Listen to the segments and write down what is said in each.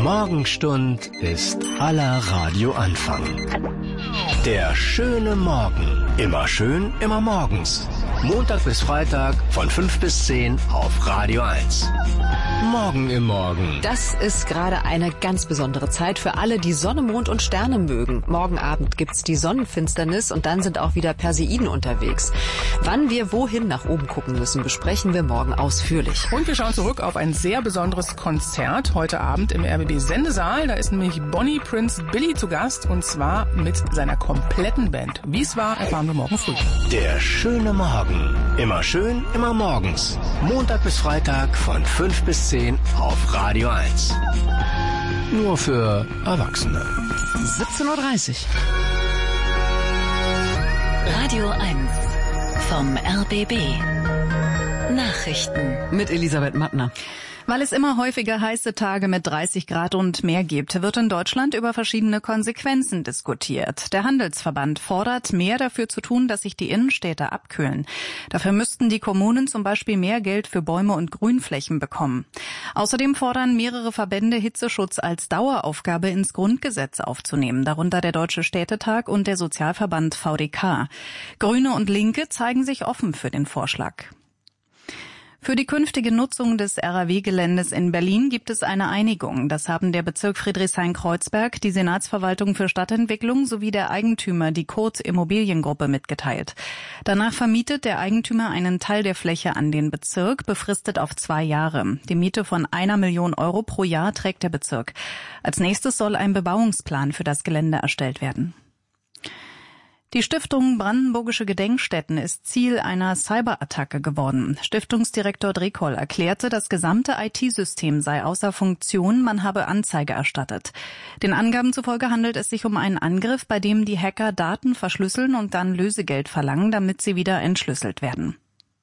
Morgenstund ist aller Radioanfang. Der schöne Morgen. Immer schön, immer morgens. Montag bis Freitag von 5 bis 10 auf Radio 1. Morgen im Morgen. Das ist gerade eine ganz besondere Zeit für alle, die Sonne, Mond und Sterne mögen. Morgen Abend gibt's die Sonnenfinsternis und dann sind auch wieder Perseiden unterwegs. Wann wir wohin nach oben gucken müssen, besprechen wir morgen ausführlich. Und wir schauen zurück auf ein sehr besonderes Konzert heute Abend im RBB-Sendesaal. Da ist nämlich Bonnie Prince Billy zu Gast und zwar mit seiner kompletten Band. Wie es war, erfahren wir morgen früh. Der schöne Morgen. Immer schön, immer morgens. Montag bis Freitag von 5 bis 10 auf Radio 1. Nur für Erwachsene. 17:30 Uhr. Radio 1 vom RBB. Nachrichten. Mit Elisabeth Mattner. Weil es immer häufiger heiße Tage mit 30 Grad und mehr gibt, wird in Deutschland über verschiedene Konsequenzen diskutiert. Der Handelsverband fordert, mehr dafür zu tun, dass sich die Innenstädte abkühlen. Dafür müssten die Kommunen zum Beispiel mehr Geld für Bäume und Grünflächen bekommen. Außerdem fordern mehrere Verbände, Hitzeschutz als Daueraufgabe ins Grundgesetz aufzunehmen, darunter der Deutsche Städtetag und der Sozialverband VDK. Grüne und Linke zeigen sich offen für den Vorschlag. Für die künftige Nutzung des RAW-Geländes in Berlin gibt es eine Einigung. Das haben der Bezirk Friedrichshain-Kreuzberg, die Senatsverwaltung für Stadtentwicklung sowie der Eigentümer, die Kurt Immobiliengruppe, mitgeteilt. Danach vermietet der Eigentümer einen Teil der Fläche an den Bezirk, befristet auf 2 Jahre. Die Miete von 1 Million Euro pro Jahr trägt der Bezirk. Als nächstes soll ein Bebauungsplan für das Gelände erstellt werden. Die Stiftung Brandenburgische Gedenkstätten ist Ziel einer Cyberattacke geworden. Stiftungsdirektor Drekoll erklärte, das gesamte IT-System sei außer Funktion, man habe Anzeige erstattet. Den Angaben zufolge handelt es sich um einen Angriff, bei dem die Hacker Daten verschlüsseln und dann Lösegeld verlangen, damit sie wieder entschlüsselt werden.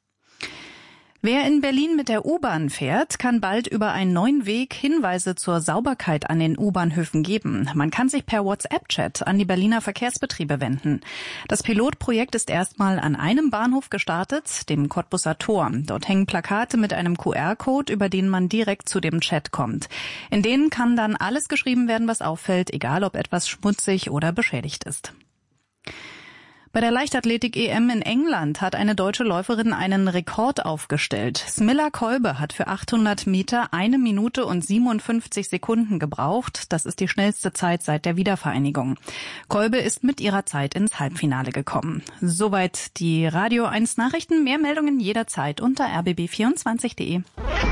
Wer in Berlin mit der U-Bahn fährt, kann bald über einen neuen Weg Hinweise zur Sauberkeit an den U-Bahnhöfen geben. Man kann sich per WhatsApp-Chat an die Berliner Verkehrsbetriebe wenden. Das Pilotprojekt ist erstmal an einem Bahnhof gestartet, dem Cottbusser Tor. Dort hängen Plakate mit einem QR-Code, über den man direkt zu dem Chat kommt. In denen kann dann alles geschrieben werden, was auffällt, egal ob etwas schmutzig oder beschädigt ist. Bei der Leichtathletik-EM in England hat eine deutsche Läuferin einen Rekord aufgestellt. Smilla Kolbe hat für 800 Meter 1 Minute und 57 Sekunden gebraucht. Das ist die schnellste Zeit seit der Wiedervereinigung. Kolbe ist mit ihrer Zeit ins Halbfinale gekommen. Soweit die Radio 1 Nachrichten. Mehr Meldungen jederzeit unter rbb24.de.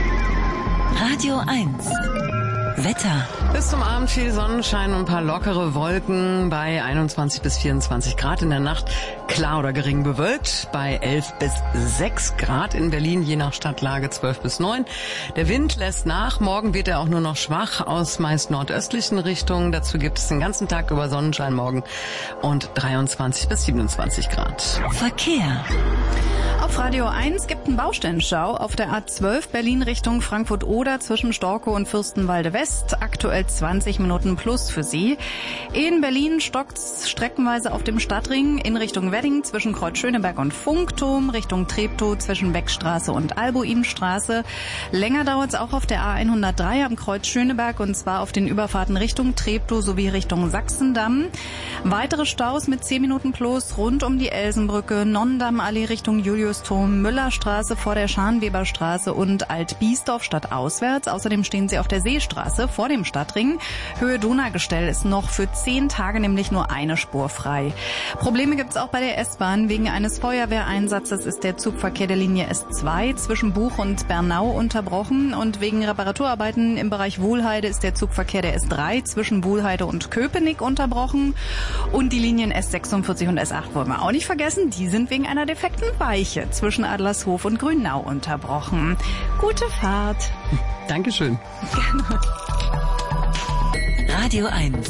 Radio 1. Wetter. Bis zum Abend viel Sonnenschein und ein paar lockere Wolken bei 21 bis 24 Grad. In der Nacht klar oder gering bewölkt bei 11 bis 6 Grad. In Berlin je nach Stadtlage 12 bis 9. Der Wind lässt nach. Morgen wird er auch nur noch schwach aus meist nordöstlichen Richtungen. Dazu gibt es den ganzen Tag über Sonnenschein morgen und 23 bis 27 Grad. Verkehr. Auf Radio 1 gibt einen Baustellenstau auf der A12 Berlin Richtung Frankfurt-Oder zwischen Storkow und Fürstenwalde West. Aktuell 20 Minuten plus für Sie. In Berlin stockt's streckenweise auf dem Stadtring in Richtung Wedding zwischen Kreuz Schöneberg und Funkturm, Richtung Treptow zwischen Beckstraße und Albuinstraße. Länger dauert's auch auf der A103 am Kreuz Schöneberg und zwar auf den Überfahrten Richtung Treptow sowie Richtung Sachsendamm. Weitere Staus mit 10 Minuten plus rund um die Elsenbrücke, Nonnendammallee Richtung Juliusturm, Müllerstraße vor der Scharnweberstraße und Alt-Biesdorf stadtauswärts. Außerdem stehen Sie auf der Seestraße vor dem Stadtring. Höhe Donaugestell ist noch für 10 Tage nämlich nur eine Spur frei. Probleme gibt es auch bei der S-Bahn. Wegen eines Feuerwehreinsatzes ist der Zugverkehr der Linie S2 zwischen Buch und Bernau unterbrochen und wegen Reparaturarbeiten im Bereich Wuhlheide ist der Zugverkehr der S3 zwischen Wuhlheide und Köpenick unterbrochen. Und die Linien S46 und S8 wollen wir auch nicht vergessen. Die sind wegen einer defekten Weiche zwischen Adlershof und Grünau unterbrochen. Gute Fahrt. Dankeschön. Gerne. Radio 1.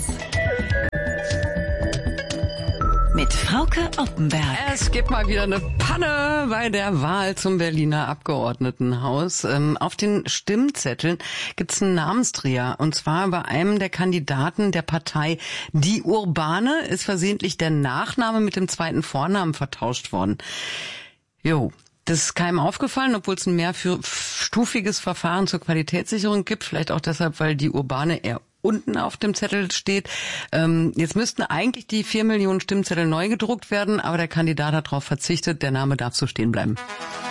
Mit Frauke Oppenberg. Es gibt mal wieder eine Panne bei der Wahl zum Berliner Abgeordnetenhaus. Auf den Stimmzetteln gibt's einen Namensdreher. Und zwar bei einem der Kandidaten der Partei Die Urbane ist versehentlich der Nachname mit dem zweiten Vornamen vertauscht worden. Jo. Das ist keinem aufgefallen, obwohl es ein mehrstufiges Verfahren zur Qualitätssicherung gibt. Vielleicht auch deshalb, weil die Urbane eher unten auf dem Zettel steht. Jetzt müssten eigentlich die 4 Millionen Stimmzettel neu gedruckt werden, aber der Kandidat hat darauf verzichtet. Der Name darf so stehen bleiben.